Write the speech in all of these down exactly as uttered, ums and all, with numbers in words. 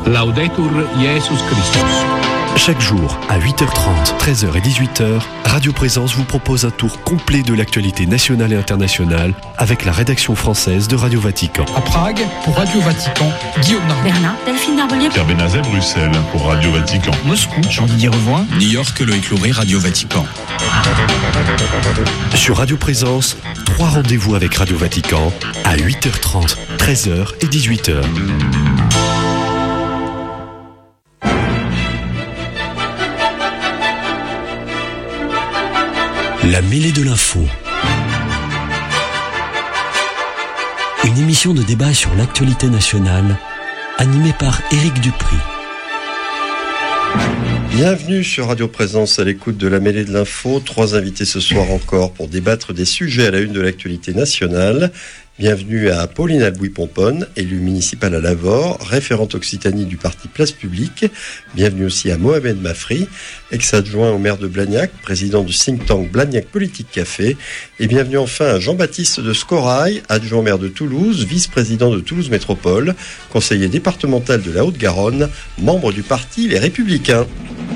Laudetur Jesus Christus. Chaque jour, à huit heures trente, treize heures et dix-huit heures, Radio Présence vous propose un tour complet de l'actualité nationale et internationale avec la rédaction française de Radio Vatican. À Prague, pour Radio Vatican, Guillaume Narbonne. Berlin, Delphine Narbonnier. Pierre Benazet, Bruxelles, pour Radio Vatican. Moscou, Jean-Didier Revoin. New York, Loïc Lauré, Radio Vatican. Sur Radio Présence, trois rendez-vous avec Radio Vatican à huit heures trente, treize heures et dix-huit heures. La mêlée de l'info. Une émission de débat sur l'actualité nationale, animée par Éric Dupry. Bienvenue sur Radio Présence à l'écoute de la mêlée de l'info. Trois invités ce soir encore pour débattre des sujets à la une de l'actualité nationale. Bienvenue à Pauline Albouy-Pomponne, élue municipale à Lavore, référente Occitanie du parti Place Publique. Bienvenue aussi à Mohamed Mafri, ex-adjoint au maire de Blagnac, président du think tank Blagnac Politique Café. Et bienvenue enfin à Jean-Baptiste de Scorail, adjoint au maire de Toulouse, vice-président de Toulouse Métropole, conseiller départemental de la Haute-Garonne, membre du parti Les Républicains.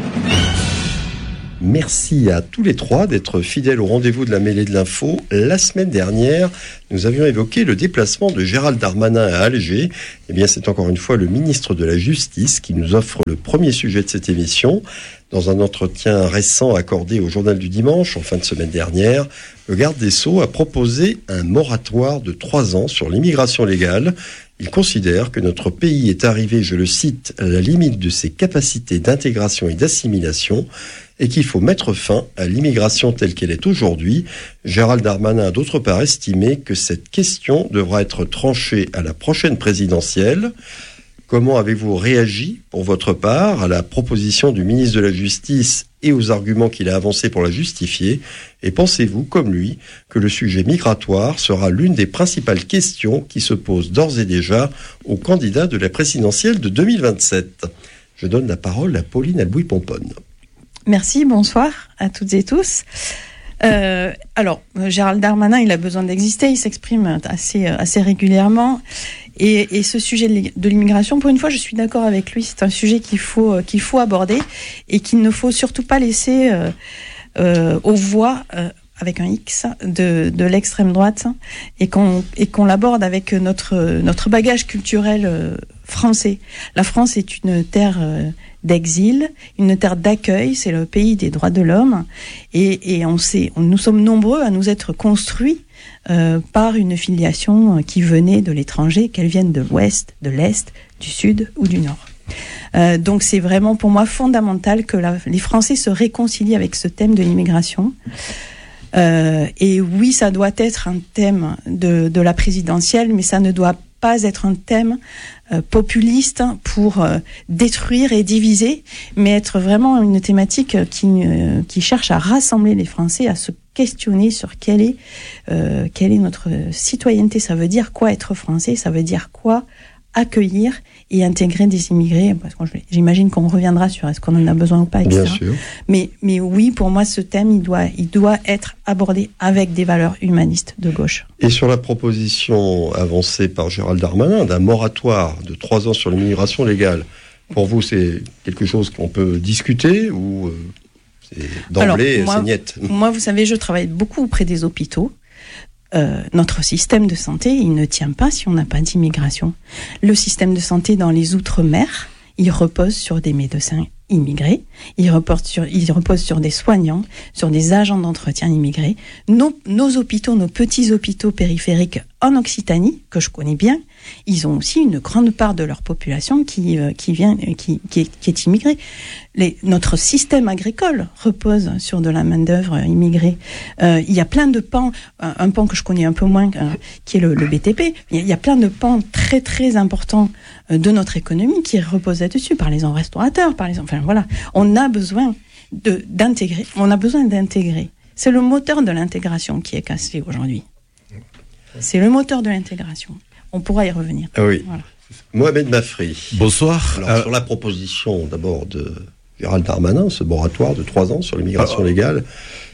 Merci à tous les trois d'être fidèles au rendez-vous de la mêlée de l'info. La semaine dernière, nous avions évoqué le déplacement de Gérald Darmanin à Alger. Eh bien, c'est encore une fois le ministre de la Justice qui nous offre le premier sujet de cette émission. Dans un entretien récent accordé au Journal du Dimanche, en fin de semaine dernière, le garde des Sceaux a proposé un moratoire de trois ans sur l'immigration légale. Il considère que notre pays est arrivé, je le cite, à la limite de ses capacités d'intégration et d'assimilation et qu'il faut mettre fin à l'immigration telle qu'elle est aujourd'hui. Gérald Darmanin a d'autre part estimé que cette question devra être tranchée à la prochaine présidentielle. Comment avez-vous réagi, pour votre part, à la proposition du ministre de la Justice et aux arguments qu'il a avancés pour la justifier ? Et pensez-vous, comme lui, que le sujet migratoire sera l'une des principales questions qui se posent d'ores et déjà aux candidats de la présidentielle de deux mille vingt-sept ? Je donne la parole à Pauline Albouy-Pomponne. Merci, bonsoir à toutes et tous. Euh, alors, Gérald Darmanin, il a besoin d'exister, il s'exprime assez, assez régulièrement. Et, et ce sujet de l'immigration, pour une fois, je suis d'accord avec lui. C'est un sujet qu'il faut, qu'il faut aborder et qu'il ne faut surtout pas laisser euh, euh, aux voix, euh, avec un X, de, de l'extrême droite et qu'on, et qu'on l'aborde avec notre, notre bagage culturel euh, français. La France est une terre euh, d'exil, une terre d'accueil, c'est le pays des droits de l'homme. Et, et on sait, on, nous sommes nombreux à nous être construits Euh, par une filiation qui venait de l'étranger, qu'elle vienne de l'ouest, de l'est, du sud ou du nord. Euh, donc c'est vraiment pour moi fondamental que la, les Français se réconcilient avec ce thème de l'immigration. Euh, et oui, ça doit être un thème de, de la présidentielle, mais ça ne doit pas être un thème euh, populiste pour euh, détruire et diviser, mais être vraiment une thématique qui, euh, qui cherche à rassembler les Français, à se questionner sur quelle est, euh, quelle est notre citoyenneté. Ça veut dire quoi être français ? Ça veut dire quoi accueillir et intégrer des immigrés ? Parce que j'imagine qu'on reviendra sur est-ce qu'on en a besoin ou pas, et cetera. Bien sûr. Mais, mais oui, pour moi, ce thème, il doit, il doit être abordé avec des valeurs humanistes de gauche. Et sur la proposition avancée par Gérald Darmanin d'un moratoire de trois ans sur l'immigration légale, pour vous, c'est quelque chose qu'on peut discuter ou... Euh... Et d'emblée, Alors, moi, c'est niette. Moi, vous savez, je travaille beaucoup auprès des hôpitaux. Euh, notre système de santé, il ne tient pas si on n'a pas d'immigration. Le système de santé dans les Outre-mer, il repose sur des médecins immigrés, il repose sur, il repose sur des soignants, sur des agents d'entretien immigrés. Nos, nos hôpitaux, nos petits hôpitaux périphériques en Occitanie, que je connais bien, ils ont aussi une grande part de leur population qui, euh, qui, vient, qui, qui, est, qui est immigrée. Les, notre système agricole repose sur de la main-d'œuvre immigrée. Euh, il y a plein de pans, un, un pan que je connais un peu moins, euh, qui est le, le B T P. Il y, a, il y a plein de pans très très importants euh, de notre économie qui reposent là-dessus, par les restaurateurs, par les, enfin voilà. On a besoin de, d'intégrer. On a besoin d'intégrer. C'est le moteur de l'intégration qui est cassé aujourd'hui. C'est le moteur de l'intégration. On pourra y revenir. Ah oui. Voilà. Mohamed Mafri. Bonsoir. Alors, euh... sur la proposition d'abord de Gérald Darmanin, ce moratoire de trois ans sur l'immigration ah, légale,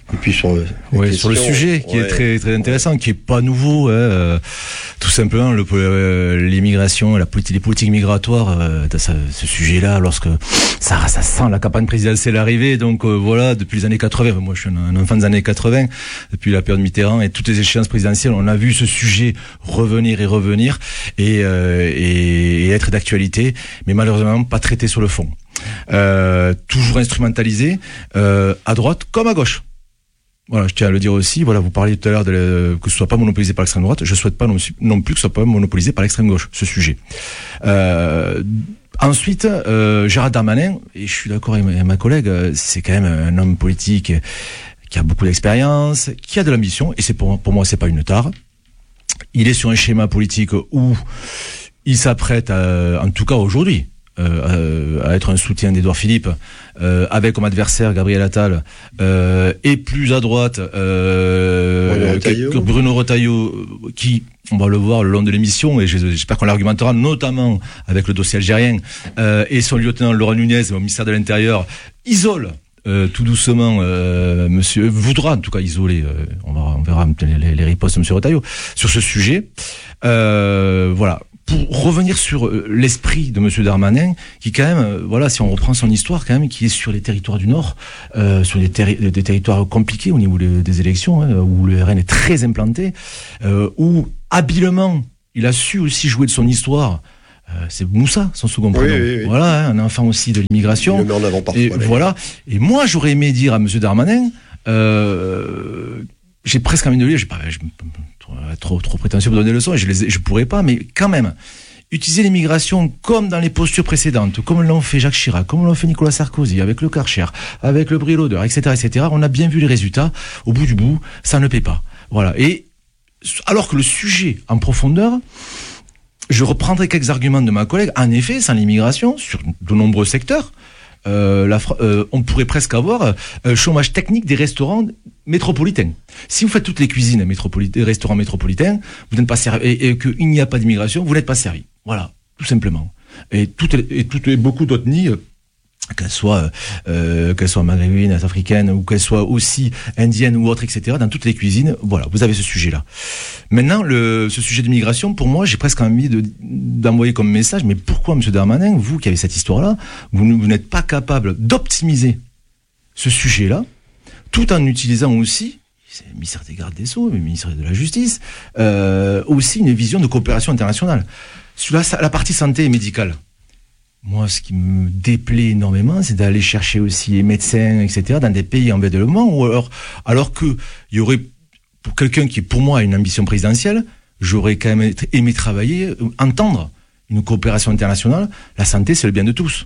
Et puis sur le, ouais, sur le sujet qui ouais. est très très intéressant, qui est pas nouveau, hein, euh, tout simplement le, euh, l'immigration, la politique, les politiques migratoires, euh, ça, ce sujet-là, lorsque ça, ça sent la campagne présidentielle arriver, donc euh, voilà, depuis les années quatre-vingts, moi je suis un, un enfant des années quatre-vingts, depuis la période Mitterrand et toutes les échéances présidentielles, on a vu ce sujet revenir et revenir et, euh, et, et être d'actualité, mais malheureusement pas traité sur le fond, euh, toujours instrumentalisé euh, à droite comme à gauche. Voilà, je tiens à le dire aussi. Voilà, vous parliez tout à l'heure de la, que ce soit pas monopolisé par l'extrême droite. Je souhaite pas non, non plus que ce soit pas monopolisé par l'extrême gauche, ce sujet. Euh, ensuite, euh, Gérald Darmanin, et je suis d'accord avec ma, ma collègue, c'est quand même un homme politique qui a beaucoup d'expérience, qui a de l'ambition, et c'est pour, pour moi, c'est pas une tare. Il est sur un schéma politique où il s'apprête, à, en tout cas aujourd'hui, Euh, à être un soutien d'Édouard Philippe, euh, avec comme adversaire Gabriel Attal, euh, et plus à droite euh, Bruno Retailleau. que Bruno Retailleau, qui, on va le voir le long de l'émission, et j'espère qu'on l'argumentera, notamment avec le dossier algérien, euh, et son lieutenant Laurent Nunez au ministère de l'Intérieur, isole Euh, tout doucement, euh, monsieur voudra en tout cas isoler. Euh, on, va, on verra les, les ripostes de monsieur Retailleau sur ce sujet. Euh, voilà. Pour revenir sur l'esprit de monsieur Darmanin, qui quand même, euh, voilà, si on reprend son histoire quand même, qui est sur les territoires du Nord, euh, sur des, terri- des territoires compliqués au niveau des, des élections, hein, où le R N est très implanté, euh, où habilement il a su aussi jouer de son histoire. Euh, c'est Moussa, son second prénom. Oui, oui, oui. Voilà, hein, un enfant aussi de l'immigration. Il le met en avant parfois. Et voilà. Et moi, j'aurais aimé dire à monsieur Darmanin, euh, j'ai presque envie de le dire, j'ai pas, je, trop, trop prétentieux pour donner le son, et je les, je pourrais pas, mais quand même, utiliser l'immigration comme dans les postures précédentes, comme l'ont fait Jacques Chirac, comme l'ont fait Nicolas Sarkozy, avec le Karcher, avec le Brie-Lauder, et cetera, et cetera. On a bien vu les résultats. Au bout du bout, ça ne paie pas. Voilà. Et alors que le sujet en profondeur, je reprendrai quelques arguments de ma collègue. En effet, sans l'immigration, sur de nombreux secteurs, euh, la, euh, on pourrait presque avoir un chômage technique des restaurants métropolitains. Si vous faites toutes les cuisines métropolitaines, restaurants métropolitains, vous n'êtes pas servi, et, et qu'il n'y a pas d'immigration, vous n'êtes pas servi. Voilà, tout simplement. Et toutes, et toutes, et beaucoup d'autres nids, qu'elles soient, euh, qu'elles soient maghrébines, africaines, ou qu'elles soient aussi indiennes ou autres, et cetera, dans toutes les cuisines, voilà, vous avez ce sujet-là. Maintenant, le, ce sujet d'immigration, pour moi, j'ai presque envie de, d'envoyer comme message, mais pourquoi, monsieur Darmanin, vous qui avez cette histoire-là, vous, vous n'êtes pas capable d'optimiser ce sujet-là, tout en utilisant aussi, c'est le ministère des Gardes des Sceaux, le ministère de la Justice, euh, aussi une vision de coopération internationale. Sur la, la partie santé et médicale, moi, ce qui me déplaît énormément, c'est d'aller chercher aussi les médecins, et cetera, dans des pays en développement, ou alors, alors que il y aurait, pour quelqu'un qui, pour moi, a une ambition présidentielle, j'aurais quand même aimé travailler, entendre une coopération internationale. La santé, c'est le bien de tous,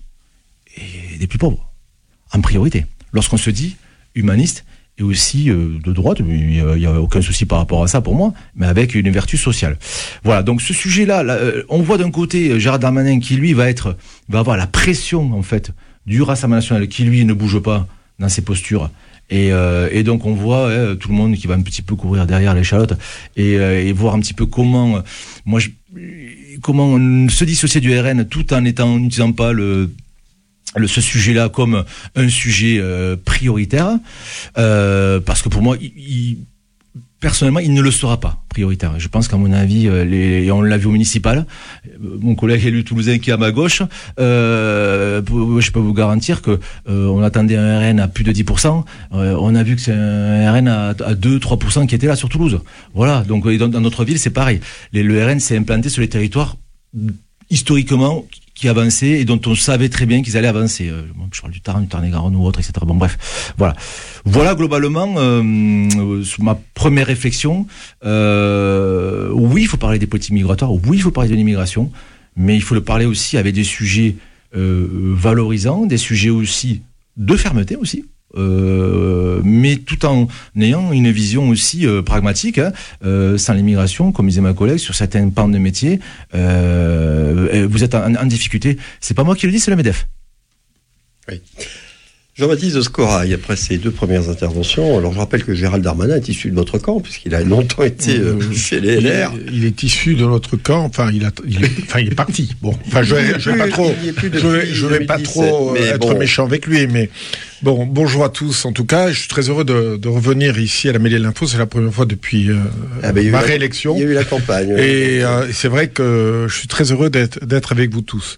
et des plus pauvres, en priorité. Lorsqu'on se dit humaniste, et aussi euh, de droite, il n'y a, a aucun souci par rapport à ça pour moi, mais avec une vertu sociale. Voilà, donc ce sujet-là, là, euh, on voit d'un côté Gérald Darmanin qui, lui, va être, va avoir la pression, en fait, du Rassemblement national, qui, lui, ne bouge pas dans ses postures. Et, euh, et donc, on voit euh, tout le monde qui va un petit peu courir derrière l'échalote et, euh, et voir un petit peu comment, euh, moi, je, comment on se dissocier du R N tout en étant, en n'utilisant pas le... Le, ce sujet-là comme un sujet euh, prioritaire, euh, parce que pour moi, il, il, personnellement, il ne le sera pas prioritaire. Je pense qu'à mon avis, euh, les, on l'a vu au municipal, mon collègue élu toulousain qui est à ma gauche, euh, je peux vous garantir que euh, on attendait un R N à plus de dix pour cent, euh, on a vu que c'est un R N à, à deux à trois pour cent qui était là sur Toulouse. Voilà, donc dans, dans notre ville, c'est pareil. Les, le R N s'est implanté sur les territoires historiquement qui avançaient et dont on savait très bien qu'ils allaient avancer. Euh, je parle du Tarn, du Tarn-et-Garonne ou autre, et cetera. Bon, bref, voilà. Voilà globalement euh, ma première réflexion. Euh, oui, il faut parler des politiques migratoires. Oui, il faut parler de l'immigration, mais il faut le parler aussi avec des sujets euh, valorisants, des sujets aussi de fermeté aussi. Euh, mais tout en ayant une vision aussi euh, pragmatique, hein, euh, sans l'immigration, comme disait ma collègue, sur certains pans de métier, euh, vous êtes en, en difficulté. C'est pas moi qui le dis, c'est le MEDEF. Oui. Jean-Baptiste Scorail, après ces deux premières interventions, alors je rappelle que Gérald Darmanin est issu de votre camp, puisqu'il a longtemps été euh, chez les L R. Il, il est issu de notre camp, enfin il, a, il, est, enfin, il est parti. Bon, enfin je vais, je vais pas trop, je vais, je vais pas trop être bon. méchant avec lui, mais bon, bonjour à tous en tout cas. Je suis très heureux de, de revenir ici à la Mêlée de l'Info. C'est la première fois depuis euh, ah ben, ma réélection. Il y a eu la campagne. Et oui. euh, c'est vrai que je suis très heureux d'être, d'être avec vous tous.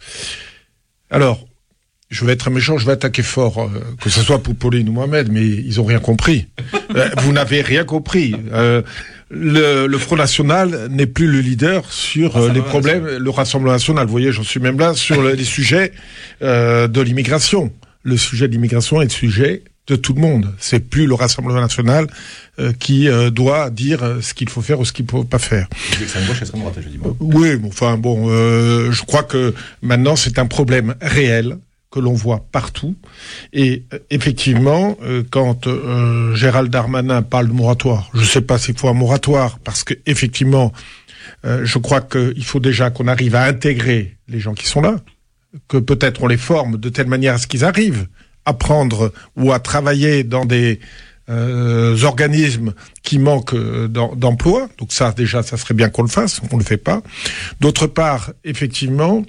Alors. Je vais être méchant, je vais attaquer fort, euh, que ce soit pour Pauline ou Mohamed, mais ils ont rien compris. Euh, vous n'avez rien compris. Euh, le, le Front National n'est plus le leader sur euh, les problèmes, national. le Rassemblement National, vous voyez, j'en suis même là, sur les sujets euh, de l'immigration. Le sujet de l'immigration est le sujet de tout le monde. C'est plus le Rassemblement National euh, qui euh, doit dire euh, ce qu'il faut faire ou ce qu'il ne faut pas faire. Extrême gauche, extrême droite, je dis bon. Oui, bon, enfin bon, euh, je crois que maintenant c'est un problème réel que l'on voit partout. Et euh, effectivement, euh, quand euh, Gérald Darmanin parle de moratoire, je ne sais pas s'il faut un moratoire, parce que effectivement, euh, je crois qu'il faut déjà qu'on arrive à intégrer les gens qui sont là, que peut-être on les forme de telle manière à ce qu'ils arrivent à prendre ou à travailler dans des euh, organismes qui manquent euh, d'emploi. Donc ça, déjà, ça serait bien qu'on le fasse, on ne le fait pas. D'autre part, effectivement,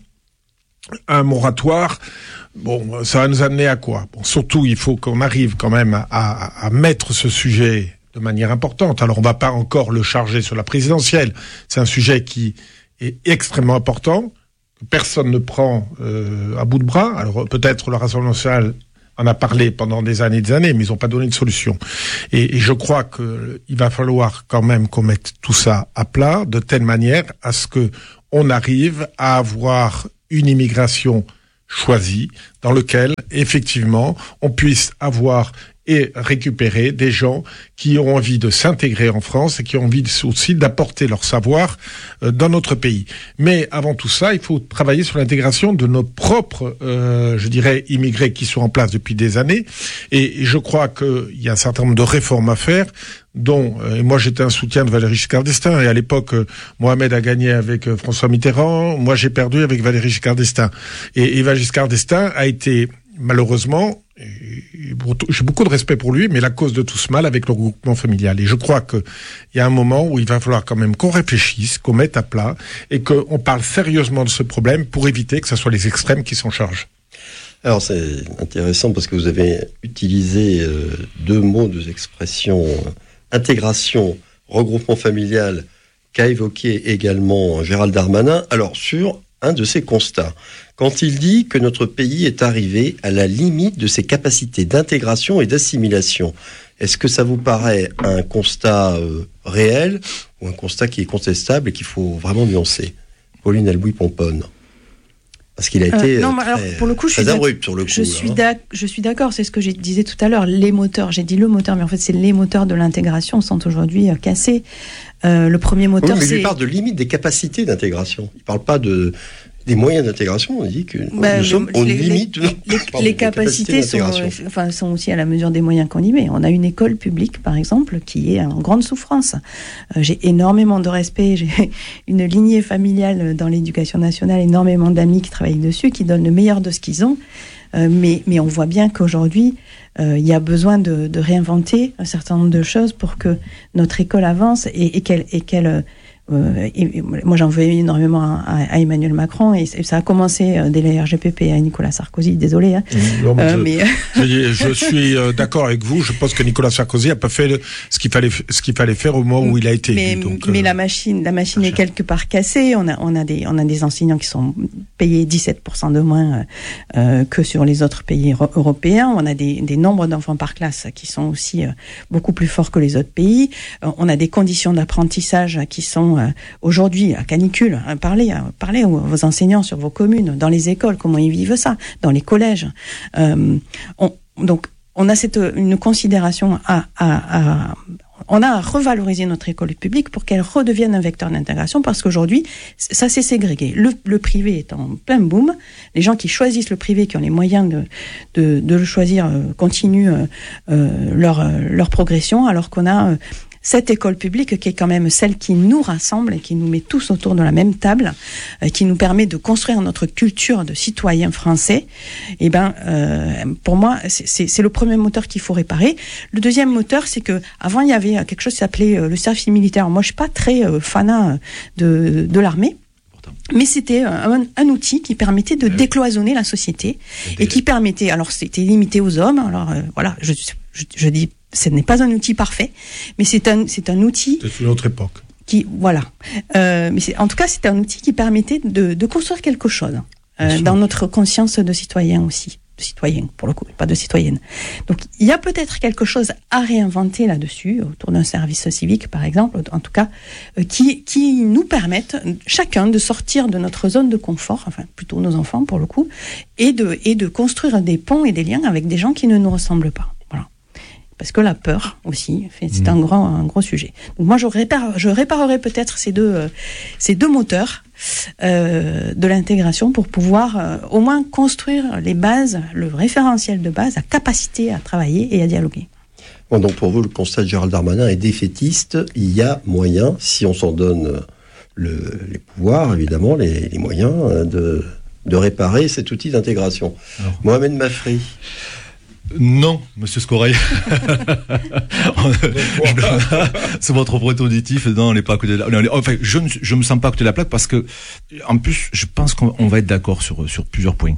un moratoire, bon, ça va nous amener à quoi? Bon, surtout, il faut qu'on arrive quand même à, à, à mettre ce sujet de manière importante. Alors, on va pas encore le charger sur la présidentielle. C'est un sujet qui est extrêmement important, que personne ne prend euh, à bout de bras. Alors, peut-être le Rassemblement national en a parlé pendant des années et des années, mais ils n'ont pas donné de solution. Et, et je crois que il va falloir quand même qu'on mette tout ça à plat, de telle manière à ce que on arrive à avoir une immigration choisie, dans lequel, effectivement, on puisse avoir et récupérer des gens qui ont envie de s'intégrer en France et qui ont envie aussi d'apporter leur savoir euh, dans notre pays. Mais avant tout ça, il faut travailler sur l'intégration de nos propres, euh, je dirais, immigrés qui sont en place depuis des années. Et, et je crois qu'il y a un certain nombre de réformes à faire, dont, euh, et moi j'étais un soutien de Valéry Giscard d'Estaing, et à l'époque, euh, Mohamed a gagné avec euh, François Mitterrand, moi j'ai perdu avec Valéry Giscard d'Estaing. Et, et Valéry Giscard d'Estaing a été, malheureusement, j'ai beaucoup de respect pour lui, mais la cause de tout ce mal avec le regroupement familial. Et je crois qu'il y a un moment où il va falloir quand même qu'on réfléchisse, qu'on mette à plat et qu'on parle sérieusement de ce problème pour éviter que ce soit les extrêmes qui s'en chargent. Alors c'est intéressant parce que vous avez utilisé euh, deux mots, deux expressions, euh, intégration, regroupement familial, qu'a évoqué également Gérald Darmanin. Alors sur un de ses constats, quand il dit que notre pays est arrivé à la limite de ses capacités d'intégration et d'assimilation. Est-ce que ça vous paraît un constat euh, réel ou un constat qui est contestable et qu'il faut vraiment nuancer? Pauline Albouy-Pomponne. Parce qu'il a été euh, non, très, alors, pour le coup, très abrupt sur le coup. Je suis, hein. je suis d'accord, c'est ce que je disais tout à l'heure, les moteurs. J'ai dit le moteur, mais en fait, c'est les moteurs de l'intégration sont aujourd'hui euh, cassés. Euh, le premier moteur, oui, mais c'est... il parle de limite des capacités d'intégration. Il ne parle pas de... des moyens d'intégration, on dit que bah, nous sommes aux limites. Les, les, pardon, les capacités sont, euh, enfin, sont aussi à la mesure des moyens qu'on y met. On a une école publique, par exemple, qui est en grande souffrance. Euh, j'ai énormément de respect, j'ai une lignée familiale dans l'éducation nationale, énormément d'amis qui travaillent dessus, qui donnent le meilleur de ce qu'ils ont. Euh, mais, mais on voit bien qu'aujourd'hui, euh, il y a besoin de, de réinventer un certain nombre de choses pour que notre école avance et, et qu'elle... Et qu'elle Euh, et, et moi j'en veux énormément à, à Emmanuel Macron et ça a commencé dès la R G P P à Nicolas Sarkozy, désolé hein. Non, mais euh, je, mais... je, je suis euh, d'accord avec vous, je pense que Nicolas Sarkozy a pas fait le, ce qu'il fallait ce qu'il fallait faire au moment où il a été mais, élu. Donc, mais euh, la machine la machine est quelque part cassée, on a on a des on a des enseignants qui sont payés dix-sept pour cent de moins euh, que sur les autres pays européens, on a des des nombres d'enfants par classe qui sont aussi euh, beaucoup plus forts que les autres pays, euh, on a des conditions d'apprentissage qui sont Euh, aujourd'hui, à canicule, hein, parlez, hein, parlez aux, aux enseignants sur vos communes, dans les écoles, comment ils vivent ça, dans les collèges. Euh, on, donc, on a cette une considération à, à, à on a à revaloriser notre école publique pour qu'elle redevienne un vecteur d'intégration, parce qu'aujourd'hui, ça s'est ségrégué. Le, le privé est en plein boom. Les gens qui choisissent le privé, qui ont les moyens de, de, de le choisir, euh, continuent euh, euh, leur, euh, leur progression, alors qu'on a... Euh, cette école publique qui est quand même celle qui nous rassemble et qui nous met tous autour de la même table, euh, qui nous permet de construire notre culture de citoyens français, et ben, euh, pour moi, c'est, c'est, c'est le premier moteur qu'il faut réparer. Le deuxième moteur, c'est que avant il y avait quelque chose qui s'appelait euh, le service militaire. Moi, je suis pas très euh, fanat de, de l'armée. Mais c'était un, un outil qui permettait de décloisonner la société et qui permettait, alors c'était limité aux hommes, alors euh, voilà, je, je, je dis, ce n'est pas un outil parfait, mais c'est un, c'est un outil... C'est une autre époque. Qui, voilà. Euh, mais c'est, en tout cas, c'était un outil qui permettait de, de construire quelque chose euh, dans notre conscience de citoyen aussi. De citoyen, pour le coup, pas de citoyenne. Donc, il y a peut-être quelque chose à réinventer là-dessus, autour d'un service civique, par exemple, en tout cas, euh, qui, qui nous permettent, chacun, de sortir de notre zone de confort, enfin, plutôt nos enfants, pour le coup, et de, et de construire des ponts et des liens avec des gens qui ne nous ressemblent pas. Voilà. Parce que la peur aussi, c'est mmh. un grand, un gros sujet. Donc moi, je, répare, je réparerai peut-être ces deux, euh, ces deux moteurs euh, de l'intégration pour pouvoir euh, au moins construire les bases, le référentiel de base, la capacité à travailler et à dialoguer. Bon, donc pour vous, le constat de Gérald Darmanin est défaitiste. Il y a moyen, si on s'en donne le, les pouvoirs, évidemment, les, les moyens de, de réparer cet outil d'intégration. Alors, Mohamed Mafri. Non, monsieur Scoreil. C'est votre propos auditif. Non, on n'est pas à côté de la... Enfin, je ne je me sens pas à côté de la plaque parce que, en plus, je pense qu'on va être d'accord sur, sur plusieurs points.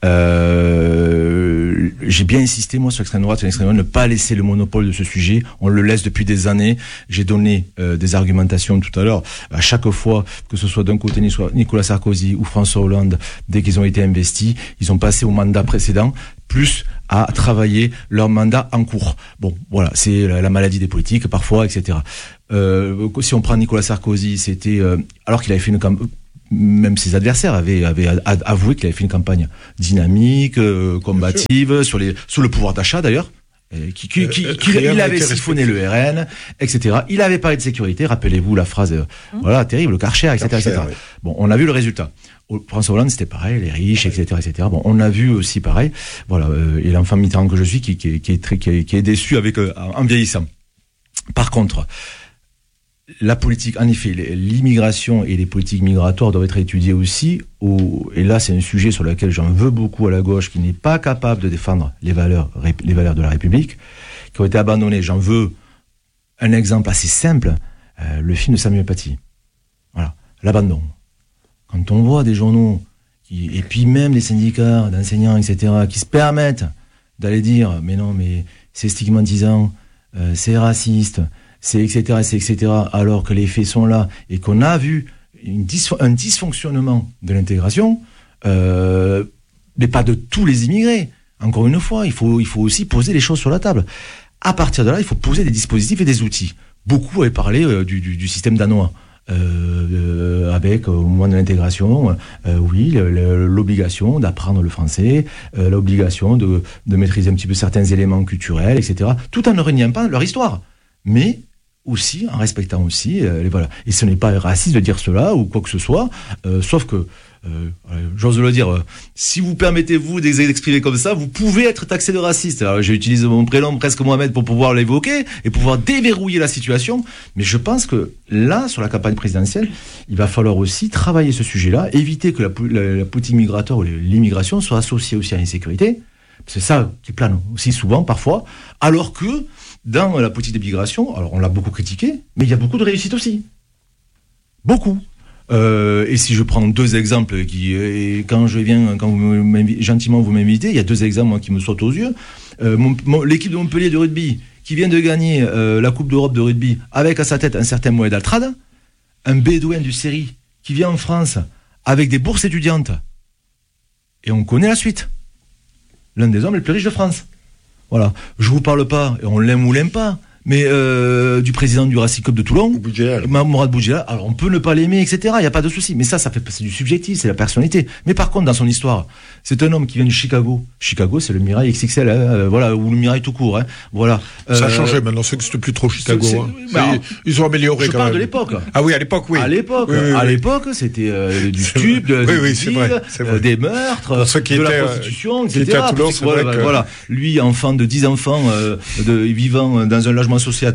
Euh, j'ai bien insisté, moi, sur l'extrême droite et l'extrême droite, ne pas laisser le monopole de ce sujet. On le laisse depuis des années. J'ai donné euh, des argumentations tout à l'heure. À chaque fois, que ce soit d'un côté Nicolas Sarkozy ou François Hollande, dès qu'ils ont été investis, ils ont passé au mandat précédent, plus à travailler leur mandat en cours. Bon, voilà, c'est la maladie des politiques, parfois, et cetera. Euh, si on prend Nicolas Sarkozy, c'était... Euh, alors qu'il avait fait une campagne... Même ses adversaires avaient, avaient avoué qu'il avait fait une campagne dynamique, euh, combative, sur, les, sur le pouvoir d'achat, d'ailleurs. Et qui, qui, qui, qui, il avait siphonné le R N, et cetera. Il avait parlé de sécurité, rappelez-vous la phrase, euh, mmh. voilà, terrible, le Karcher, et cetera, Karcher, et cetera. Oui. Bon, on a vu le résultat. François Hollande, c'était pareil, les riches, et cetera, et cetera. Bon, on a vu aussi pareil, voilà, euh, et l'enfant Mitterrand que je suis, qui, qui, qui est très, qui est, qui est déçu avec, euh, en vieillissant. Par contre, la politique, en effet, l'immigration et les politiques migratoires doivent être étudiées aussi. Au, et là, c'est un sujet sur lequel j'en veux beaucoup à la gauche, qui n'est pas capable de défendre les valeurs, les valeurs de la République, qui ont été abandonnées. J'en veux un exemple assez simple, euh, le film de Samuel Paty. Voilà, l'abandon. Quand on voit des journaux, qui, et puis même des syndicats d'enseignants, et cetera, qui se permettent d'aller dire, mais non, mais c'est stigmatisant, euh, c'est raciste, c'est et cetera, c'est et cetera, alors que les faits sont là, et qu'on a vu une dis- un dysfonctionnement de l'intégration, euh, mais pas de tous les immigrés. Encore une fois, il faut, il faut aussi poser les choses sur la table. À partir de là, il faut poser des dispositifs et des outils. Beaucoup avaient parlé euh, du, du, du système danois. Euh, euh, avec au moment de l'intégration, euh, oui, le, le, l'obligation d'apprendre le français, euh, l'obligation de, de maîtriser un petit peu certains éléments culturels, et cetera, tout en ne reniant pas leur histoire, mais aussi en respectant aussi, euh, les, voilà. Et ce n'est pas raciste de dire cela ou quoi que ce soit, euh, sauf que Euh, j'ose le dire, euh, si vous permettez-vous d'exprimer comme ça, vous pouvez être taxé de raciste. Alors j'utilise mon prénom presque Mohamed pour pouvoir l'évoquer et pouvoir déverrouiller la situation, mais je pense que là, sur la campagne présidentielle, il va falloir aussi travailler ce sujet-là, éviter que la, la, la politique migratoire ou l'immigration soit associée aussi à l'insécurité. C'est ça qui plane aussi souvent, parfois, alors que dans la politique d'immigration, alors on l'a beaucoup critiqué, mais il y a beaucoup de réussite aussi. Beaucoup. Euh, et si je prends deux exemples, qui, et quand je viens, quand vous gentiment vous m'invitez, il y a deux exemples moi, qui me sautent aux yeux. Euh, mon, mon, l'équipe de Montpellier de rugby, qui vient de gagner euh, la Coupe d'Europe de rugby, avec à sa tête un certain Moed Altrad, un bédouin du Série, qui vient en France avec des bourses étudiantes. Et on connaît la suite. L'un des hommes les plus riches de France. Voilà. Je vous parle pas, et on l'aime ou l'aime pas, mais euh, du président du Racing Club de Toulon, Mourad Boudjelal. Alors on peut ne pas l'aimer, et cetera. Il y a pas de souci. Mais ça, ça fait c'est du subjectif, c'est la personnalité. Mais par contre, dans son histoire, c'est un homme qui vient de Chicago. Chicago, c'est le Mirail X X L, hein, euh, voilà, ou le Mirail tout court. Hein, voilà. Euh, ça a changé maintenant. Ça n'existe plus trop Chicago. C'est, c'est, hein. bah, ils ont amélioré. Je quand parle même. de l'époque. Ah oui, à l'époque, oui. À l'époque, oui, oui, à oui. l'époque, c'était euh, du stup, de, oui, de oui, c'est vrai, c'est vrai. Euh, des meurtres, qui de étaient, la prostitution, euh, et cetera. Toulon, c'est voilà, vrai que... voilà. Lui, enfant de dix enfants, euh, de, vivant dans un logement social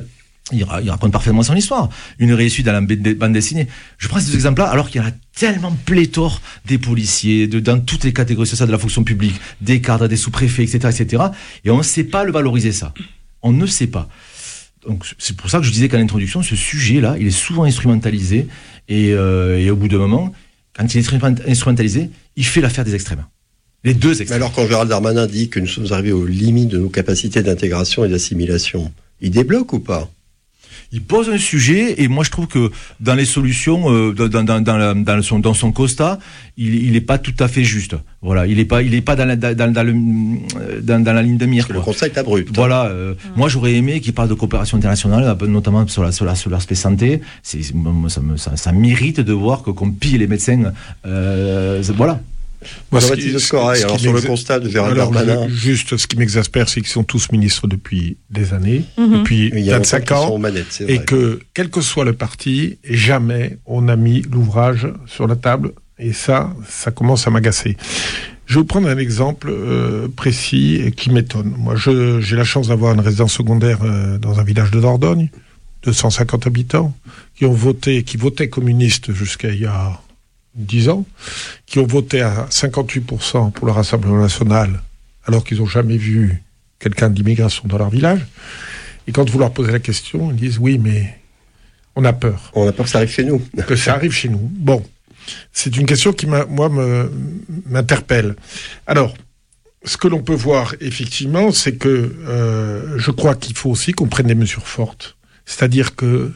Il, ra- il raconte parfaitement son histoire. Une réussite dans la b- bande dessinée. Je prends ces deux exemples-là, alors qu'il y en a tellement pléthore des policiers, de, dans toutes les catégories sociales de la fonction publique, des cadres, des sous-préfets, et cetera, et cetera. Et on ne sait pas le valoriser, ça. On ne sait pas. Donc, c'est pour ça que je disais qu'en introduction, ce sujet-là, il est souvent instrumentalisé. Et, euh, et au bout d'un moment, quand il est instrumentalisé, il fait l'affaire des extrêmes. Les deux extrêmes. Mais alors, quand Gérald Darmanin dit que nous sommes arrivés aux limites de nos capacités d'intégration et d'assimilation, il débloque ou pas ? Il pose un sujet, et moi je trouve que dans les solutions, euh, dans, dans, dans, la, dans, son, dans son constat, il n'est pas tout à fait juste. Voilà, il n'est pas, il est pas dans, la, dans, dans, le, dans, dans la ligne de mire. Parce que le constat est abrupt. Voilà, euh, mmh. Moi j'aurais aimé qu'il parle de coopération internationale, notamment sur, la, sur, la, sur l'aspect santé. C'est, ça, me, ça, ça mérite de voir que, qu'on pille les médecins. Euh, voilà. Moi, ce qui, ce alors, qui sur le constat de Gérald alors, Darmanin. Je, juste, ce qui m'exaspère, c'est qu'ils sont tous ministres depuis des années, mm-hmm. depuis vingt-cinq ans, manettes, et vrai. Que, quel que soit le parti, jamais on n'a mis l'ouvrage sur la table, et ça, ça commence à m'agacer. Je vais vous prendre un exemple euh, précis et qui m'étonne. Moi, je, j'ai la chance d'avoir une résidence secondaire euh, dans un village de Dordogne, deux cent cinquante habitants, qui ont voté, qui votaient communistes jusqu'à il y a dix ans, qui ont voté à cinquante-huit pour cent pour le Rassemblement national, alors qu'ils n'ont jamais vu quelqu'un d'immigration dans leur village. Et quand vous leur posez la question, ils disent « Oui, mais on a peur. » On a peur que ça arrive chez nous. Que ça arrive chez nous. Bon, c'est une question qui, m'a, moi, me, m'interpelle. Alors, ce que l'on peut voir, effectivement, c'est que euh, je crois qu'il faut aussi qu'on prenne des mesures fortes. C'est-à-dire que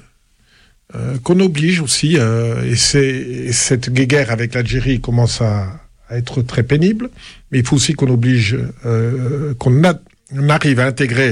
Euh, qu'on oblige aussi, euh, et, c'est, et cette guerre avec l'Algérie commence à, à être très pénible, mais il faut aussi qu'on oblige, euh, qu'on a, on arrive à intégrer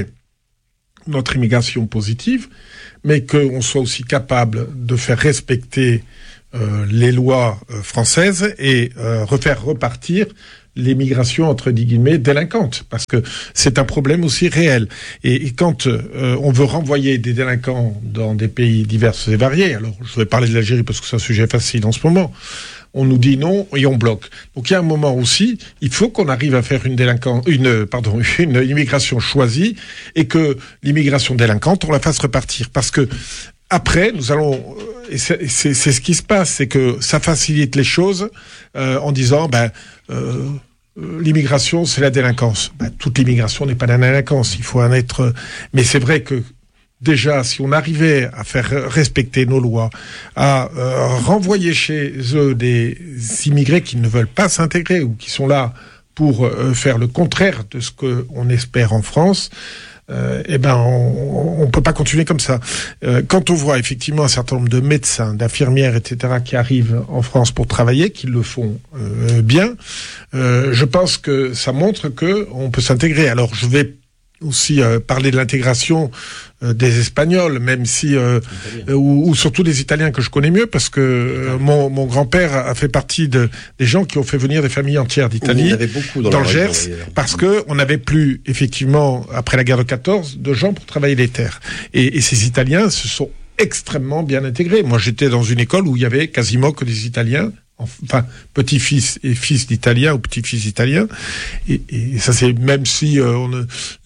notre immigration positive, mais qu'on soit aussi capable de faire respecter euh, les lois euh, françaises et euh, refaire repartir l'immigration entre guillemets délinquante, parce que c'est un problème aussi réel. Et, et quand euh, on veut renvoyer des délinquants dans des pays divers et variés, alors je vais parler de l'Algérie parce que c'est un sujet facile en ce moment, on nous dit non et on bloque. Donc il y a un moment aussi, il faut qu'on arrive à faire une délinquant, une pardon, une immigration choisie et que l'immigration délinquante on la fasse repartir, parce que après, nous allons, et c'est, c'est, c'est ce qui se passe, c'est que ça facilite les choses euh, en disant, ben, euh, l'immigration, c'est la délinquance. Ben, toute l'immigration n'est pas la délinquance, il faut en être. Mais c'est vrai que déjà, si on arrivait à faire respecter nos lois, à euh, renvoyer chez eux des immigrés qui ne veulent pas s'intégrer ou qui sont là pour euh, faire le contraire de ce qu'on espère en France. Euh, eh ben, on, on peut pas continuer comme ça. Euh, quand on voit effectivement un certain nombre de médecins, d'infirmières, et cetera, qui arrivent en France pour travailler, qui le font euh, bien, euh, je pense que ça montre que on peut s'intégrer. Alors, je vais aussi euh, parler de l'intégration euh, des Espagnols, même si euh, euh, ou, ou surtout des Italiens que je connais mieux, parce que euh, mon, mon grand-père a fait partie de des gens qui ont fait venir des familles entières d'Italie dans, dans le Gers, région, parce que on n'avait plus effectivement après la guerre de quatorze de gens pour travailler les terres. Et, et ces Italiens se sont extrêmement bien intégrés. Moi, j'étais dans une école où il y avait quasiment que des Italiens. Enfin, petit-fils et fils d'Italiens ou petit-fils d'Italiens, et, et ça c'est même si euh, on,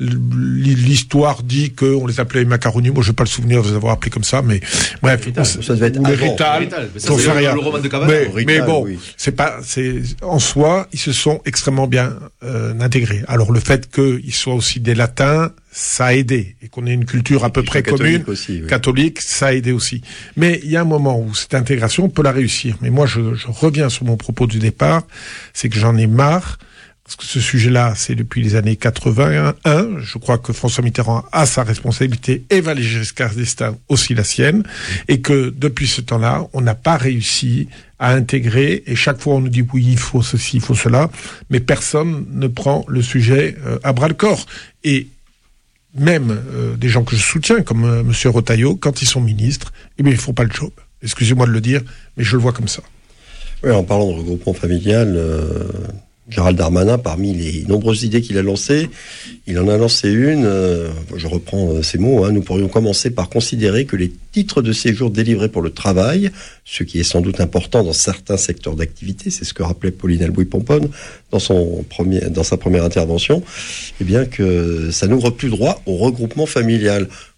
l'histoire dit qu'on les appelait les macaronis. Moi, je n'ai pas le souvenir de les avoir appelés comme ça, mais bref, on, ça devait être ou les Rital, ça c'est rien. Le roman de Cavana. Mais, Rital, mais bon, oui. c'est pas, c'est en soi, ils se sont extrêmement bien euh, intégrés. Alors le fait qu'ils soient aussi des Latins, ça a aidé, et qu'on ait une culture à peu près commune, aussi, oui. catholique, ça a aidé aussi. Mais il y a un moment où cette intégration, on peut la réussir. Mais moi, je, je reviens sur mon propos du départ, c'est que j'en ai marre, parce que ce sujet-là, c'est depuis les années quatre-vingt-un. Je crois que François Mitterrand a sa responsabilité et Valéry Giscard d'Estaing aussi la sienne, et que depuis ce temps-là, on n'a pas réussi à intégrer, et chaque fois on nous dit oui, il faut ceci, il faut cela, mais personne ne prend le sujet euh, à bras-le-corps. Et même euh, des gens que je soutiens, comme euh, M. Retailleau, quand ils sont ministres, eh bien, ils font pas le job. Excusez-moi de le dire, mais je le vois comme ça. Oui, en parlant de regroupement familial, euh, Gérald Darmanin, parmi les nombreuses idées qu'il a lancées, il en a lancé une, euh, je reprends ces mots, hein, nous pourrions commencer par considérer que les titres de séjour délivrés pour le travail, ce qui est sans doute important dans certains secteurs d'activité, c'est ce que rappelait Pauline Albouy-Pomponne dans, son premier, dans sa première intervention, eh bien que ça n'ouvre plus droit au regroupement familial.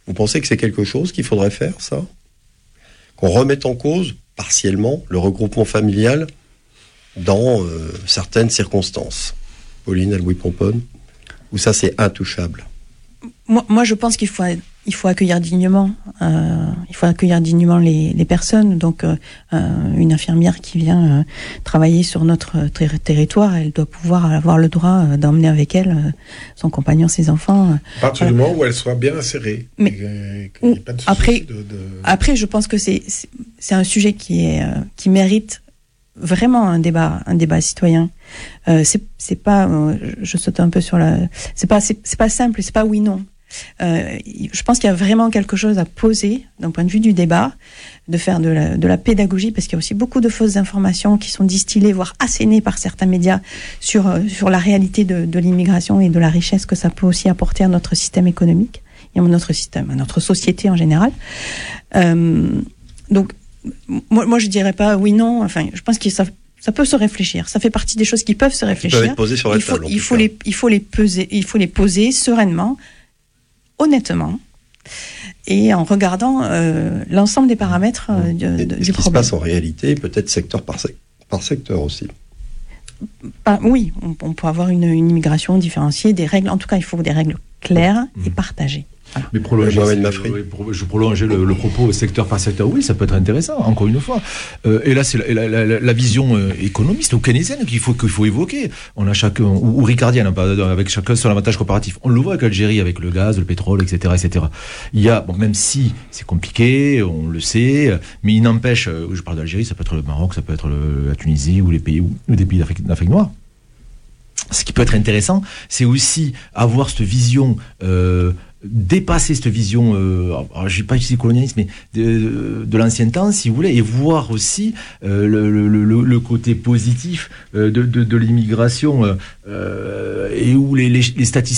Vous pensez que c'est quelque chose qu'il faudrait faire, ça ? Qu'on remette en cause, partiellement, le regroupement familial dans euh, certaines circonstances. Pauline, Louis Pomponne, ou ça c'est intouchable? Moi, moi, je pense qu'il faut, il faut accueillir dignement. Euh, il faut accueillir dignement les, les personnes. Donc, euh, une infirmière qui vient euh, travailler sur notre ter- territoire, elle doit pouvoir avoir le droit euh, d'emmener avec elle euh, son compagnon, ses enfants. Euh, à partir du moment où elle soit bien insérée. Mais et, et, et pas de après, de, de... après, je pense que c'est, c'est, c'est un sujet qui est euh, qui mérite vraiment un débat, un débat citoyen. Euh, c'est, c'est pas, euh, je saute un peu sur la, c'est pas, c'est, c'est pas simple, c'est pas oui non. Euh, je pense qu'il y a vraiment quelque chose à poser d'un point de vue du débat, de faire de la, de la pédagogie, parce qu'il y a aussi beaucoup de fausses informations qui sont distillées, voire assénées par certains médias sur euh, sur la réalité de, de l'immigration et de la richesse que ça peut aussi apporter à notre système économique et à notre système, à notre société en général. Euh, donc Moi, moi, je dirais pas oui, non. Enfin, je pense que ça, ça peut se réfléchir. Ça fait partie des choses qui peuvent se réfléchir. Qui peuvent être posées sur la il faut, table, il faut les, il faut les peser, il faut les poser sereinement, honnêtement, et en regardant euh, l'ensemble des paramètres euh, de, de, et, du ce problème. qui se passe en réalité, peut-être secteur par, sec- par secteur aussi. Bah, oui, on, on peut avoir une, une immigration différenciée, des règles. En tout cas, il faut des règles claires et partagées. Voilà. Mais prolonger, Mohamed c'est- Mafri. oui, pour- je prolongeais le, le propos secteur par secteur. Oui, ça peut être intéressant, encore une fois. Euh, et là, c'est la, la, la, la vision euh, économiste ou keynésienne qu'il faut, qu'il faut évoquer. On a chacun, ou, ou ricardienne, hein, pas- avec chacun son avantage comparatif. On le voit avec l'Algérie, avec le gaz, le pétrole, et cetera, et cetera. Il y a, bon, même si c'est compliqué, on le sait, mais il n'empêche, euh, je parle d'Algérie, ça peut être le Maroc, ça peut être le, la Tunisie ou les pays, ou, ou des pays d'Afrique, d'Afrique noire. Ce qui peut être intéressant, c'est aussi avoir cette vision, euh, dépasser cette vision, euh, alors, je n'ai pas utilisé colonialisme, mais de, de l'ancien temps, si vous voulez, et voir aussi euh, le, le, le, le côté positif euh, de, de, de l'immigration euh, et où les, les, les statistiques